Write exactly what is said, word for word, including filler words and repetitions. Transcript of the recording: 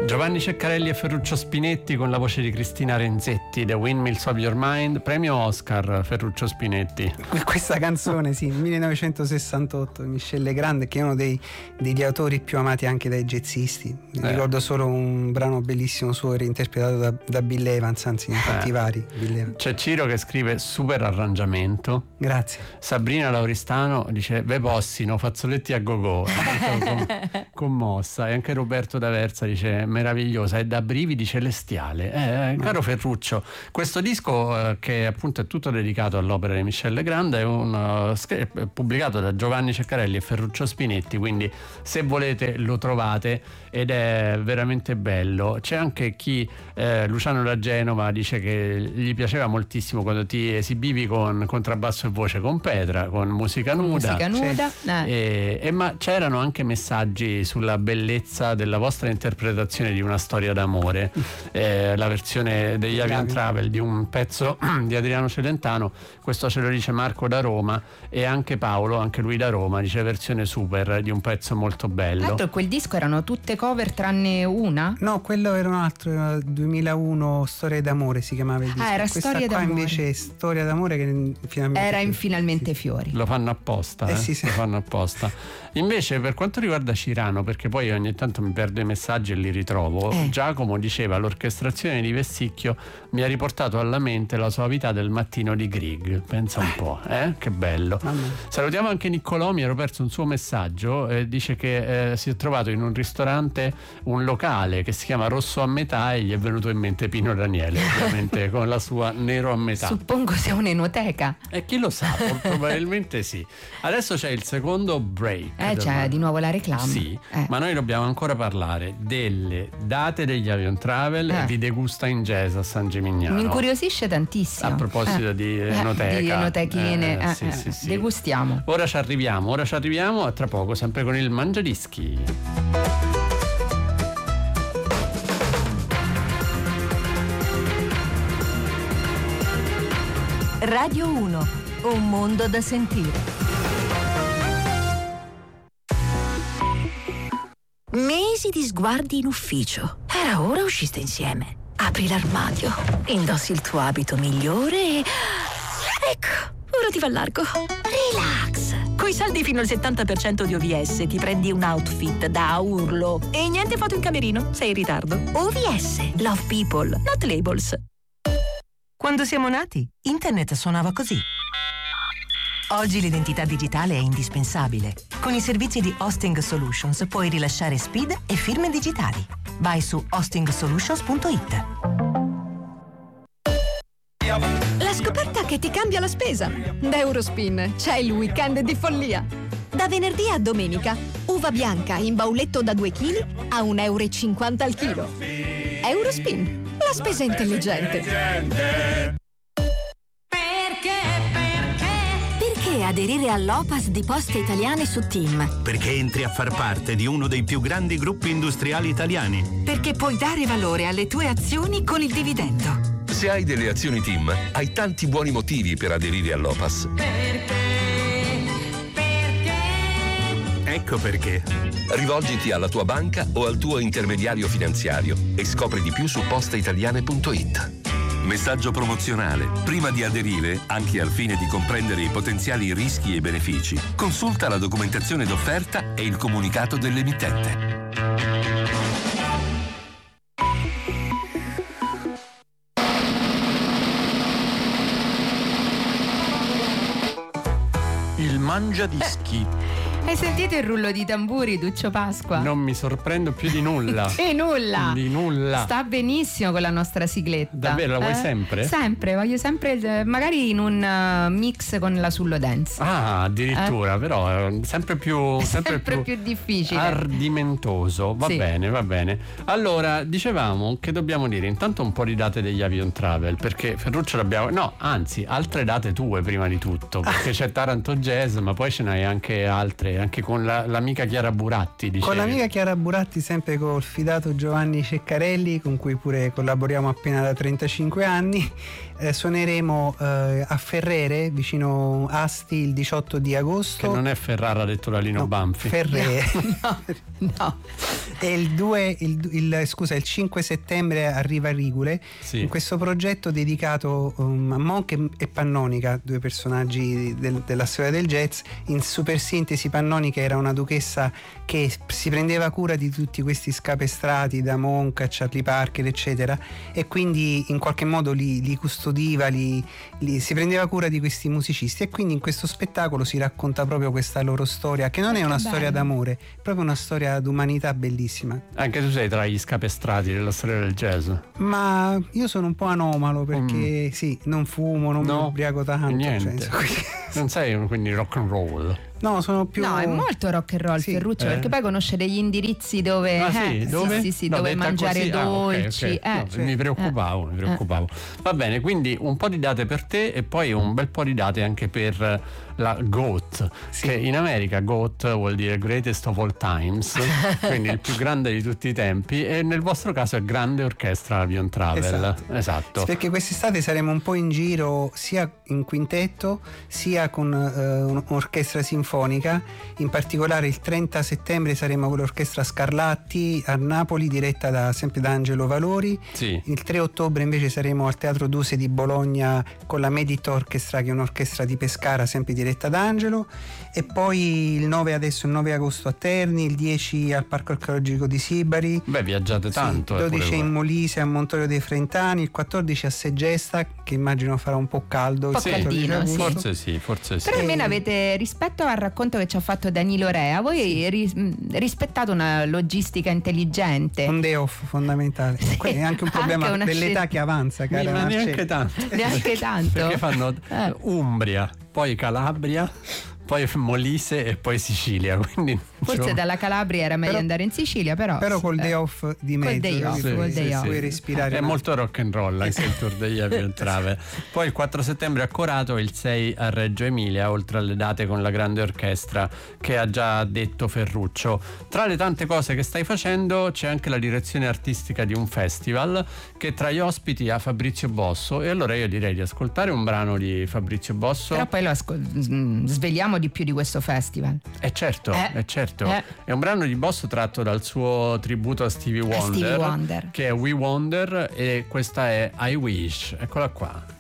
Giovanni Ceccarelli e Ferruccio Spinetti con la voce di Cristina Renzetti, The Windmills of Your Mind, premio Oscar Ferruccio Spinetti. Questa canzone, sì, millenovecentosessantotto, Michel Legrand, che è uno dei, degli autori più amati anche dai jazzisti. Mi eh. ricordo solo un brano bellissimo suo reinterpretato da, da Bill Evans, anzi ne ha fatti eh. vari. Bill Evans. C'è Ciro che scrive super arrangiamento. Grazie. Sabrina Lauristano dice ve possino fazzoletti a go-go, com- commossa. E anche Roberto D'Aversa dice meravigliosa, è da brividi celestiale. Eh, eh, caro Ferruccio, questo disco eh, che appunto è tutto dedicato all'opera di Michel Legrand è un uh, è pubblicato da Giovanni Ceccarelli e Ferruccio Spinetti, quindi se volete lo trovate ed è veramente bello. C'è anche chi eh, Luciano da Genova dice che gli piaceva moltissimo quando ti esibivi con contrabbasso e voce con Petra, con musica nuda, musica nuda. Eh. E, e ma c'erano anche messaggi sulla bellezza della vostra interpretazione di una storia d'amore, eh, la versione degli Avian Travel di un pezzo di Adriano Celentano. Questo ce lo dice Marco da Roma, e anche Paolo, anche lui da Roma, dice versione super di un pezzo molto bello. Tra l'altro quel disco erano tutte cover tranne una? No, quello era un altro, era duemilauno, Storia d'amore si chiamava il disco. Ah, era Questa Storia qua d'amore. invece è Storia d'amore, che finalmente era in fiori. Finalmente sì. Fiori. Lo fanno apposta, eh? Eh, sì, sì. Lo fanno apposta. Invece per quanto riguarda Cirano, perché poi ogni tanto mi perdo i messaggi e li ritrovo, eh. Giacomo diceva l'orchestrazione di Vessicchio mi ha riportato alla mente la suavità del mattino di Grieg. Pensa un po', eh? Che bello. Mamma. Salutiamo anche Niccolò, mi ero perso un suo messaggio, eh, dice che eh, si è trovato in un ristorante un locale che si chiama Rosso a metà e gli è venuto in mente Pino Daniele, ovviamente con la sua Nero a metà. Suppongo sia un'enoteca. E chi lo sa, probabilmente sì. Adesso c'è il secondo break. Eh, c'è di nuovo la reclama. Sì, eh. ma noi dobbiamo ancora parlare delle date degli Avion Travel eh. e di Degusta in Jazz a San Gimignano. Mi incuriosisce tantissimo. A proposito eh. di enoteca. Eh, di enotechine. Eh, eh, sì, eh. sì, sì. Degustiamo. Ora ci arriviamo, ora ci arriviamo a tra poco, sempre con il Mangiadischi. Radio uno, un mondo da sentire. Mesi di sguardi in ufficio. Era ora usciste insieme. Apri l'armadio, indossi il tuo abito migliore e... ecco, ora ti va largo. Relax. Coi saldi fino al settanta per cento di O V S ti prendi un outfit da urlo. E niente foto in camerino, sei in ritardo. O V S, love people, not labels. Quando siamo nati, internet suonava così. Oggi l'identità digitale è indispensabile. Con i servizi di Hosting Solutions puoi rilasciare S P I D e firme digitali. Vai su hosting solutions punto it. La scoperta che ti cambia la spesa. Da Eurospin c'è il weekend di follia. Da venerdì a domenica, uva bianca in bauletto da due chili a un euro e cinquanta al chilo. Eurospin, la spesa intelligente. Perché aderire all'O P A S di Poste Italiane su TIM? Perché entri a far parte di uno dei più grandi gruppi industriali italiani. Perché puoi dare valore alle tue azioni con il dividendo. Se hai delle azioni TIM, hai tanti buoni motivi per aderire all'O P A S. Perché? Perché? Ecco perché. Rivolgiti alla tua banca o al tuo intermediario finanziario e scopri di più su posteitaliane punto it. Messaggio promozionale. Prima di aderire, anche al fine di comprendere i potenziali rischi e benefici, consulta la documentazione d'offerta e il comunicato dell'emittente. Il Mangiadischi. Hai sentito il rullo di tamburi, Duccio Pasqua? Non mi sorprendo più di nulla. Di nulla. Di nulla. Sta benissimo con la nostra sigletta. Davvero, la vuoi eh? sempre? Sempre, voglio sempre, magari in un uh, mix con la Sullo Dance. Ah, addirittura, eh? Però è sempre più sempre, sempre più, più difficile. Ardimentoso. Va sì. bene, va bene. Allora, dicevamo che dobbiamo dire intanto un po' di date degli Avion Travel, perché Ferruccio l'abbiamo. No, anzi, altre date tue prima di tutto, perché c'è Taranto Jazz, ma poi ce n'hai anche altre anche con la, l'amica Chiara Buratti. Dicevi. Con l'amica Chiara Buratti, sempre col fidato Giovanni Ceccarelli, con cui pure collaboriamo appena da trentacinque anni. Eh, suoneremo eh, a Ferrere, vicino Asti, il diciotto di agosto. Che non è Ferrara, ha detto la Lino no, Banfi. Ferrere. No, no. E il due, il, il, scusa, il cinque settembre arriva Rigule, sì. in questo progetto dedicato um, a Monk e, e Pannonica, due personaggi del, della storia del jazz. In super sintesi, Pannonica era una duchessa che si prendeva cura di tutti questi scapestrati, da Monk a Charlie Parker eccetera, e quindi in qualche modo li, li custodiva, li, li, si prendeva cura di questi musicisti, e quindi in questo spettacolo si racconta proprio questa loro storia, che non è una bello. storia d'amore, è proprio una storia d'umanità bellissima. Anche tu sei tra gli scapestrati della storia del jazz. Ma io sono un po' anomalo perché mm. sì, non fumo, non no, mi ubriaco tanto, niente. cioè, non sei quindi rock and roll. No, sono più. No, è molto rock and roll, sì. Ferruccio, eh. perché poi conosce degli indirizzi dove, ah, sì? eh, dove? sì, sì, sì, no, dove mangiare così. dolci. Ah, okay, okay. Eh. No, cioè, mi preoccupavo, eh. mi preoccupavo. Va bene, quindi un po' di date per te e poi un bel po' di date anche per la GOAT, sì. che in America GOAT vuol dire Greatest of All Times, quindi il più grande di tutti i tempi, e nel vostro caso è Grande Orchestra Avion Travel. Esatto. esatto. Perché quest'estate saremo un po' in giro sia in quintetto sia con uh, un'orchestra sinfonica. In particolare il trenta settembre saremo con l'orchestra Scarlatti a Napoli, diretta da, sempre da Angelo Valori. Sì. Il tre ottobre invece saremo al Teatro Duse di Bologna con la Medit Orchestra, che è un'orchestra di Pescara, sempre diretta da Angelo. E poi il nove adesso il nove agosto a Terni, il dieci al Parco Archeologico di Sibari. Beh, viaggiate tanto. Sì, il dodici in Molise a Montorio dei Frentani, il quattordici a Segesta, che immagino farà un po' caldo. Un po' sì. caldino, sì. Forse sì, forse sì. Però almeno avete, rispetto al racconto che ci ha fatto Danilo Rea, voi sì. ris- rispettate una logistica intelligente. Un day off fondamentale. Sì. È anche un problema anche dell'età scel- che avanza, cara. Ma neanche tanto. Neanche tanto. Perché fanno eh. Umbria, poi Calabria, poi Molise e poi Sicilia, quindi forse diciamo... dalla Calabria era meglio però, andare in Sicilia, però però col eh, day off di mezzo, col day off, sì, col day sì, off. puoi respirare. È una... molto rock and roll anche il tour degli Avion Travel. Poi il quattro settembre a Corato e il sei a Reggio Emilia, oltre alle date con la grande orchestra che ha già detto Ferruccio. Tra le tante cose che stai facendo c'è anche la direzione artistica di un festival che tra gli ospiti ha Fabrizio Bosso, e allora io direi di ascoltare un brano di Fabrizio Bosso. Però poi lo ascol- sveliamo di più di questo festival. Eh certo, eh, è certo. Eh. È un brano di Bosso tratto dal suo tributo a Stevie Wonder, Stevie Wonder, che è We Wonder, e questa è I Wish. Eccola qua.